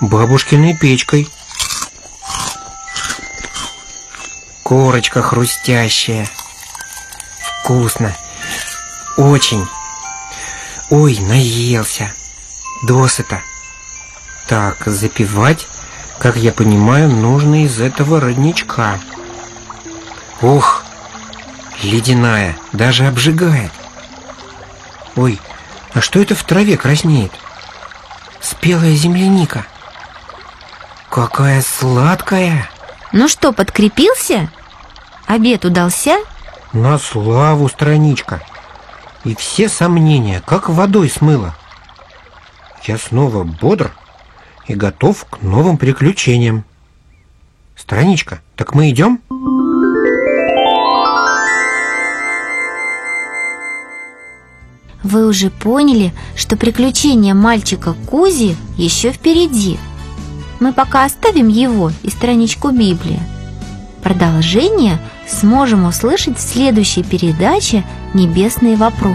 бабушкиной печкой. Корочка хрустящая. Вкусно. Очень. Ой, наелся. Досыта. Так, запивать, как я понимаю, нужно из этого родничка. Ох, ледяная, даже обжигает. Ой, а что это в траве краснеет? Спелая земляника. Какая сладкая. Ну что, подкрепился? Обед удался? На славу, страничка. И все сомнения как водой смыло. Я снова бодр и готов к новым приключениям. Страничка, так мы идем? Вы уже поняли, что приключения мальчика Кузи еще впереди. Мы пока оставим его и страничку Библии. Продолжение сможем услышать в следующей передаче «Небесные вопросы».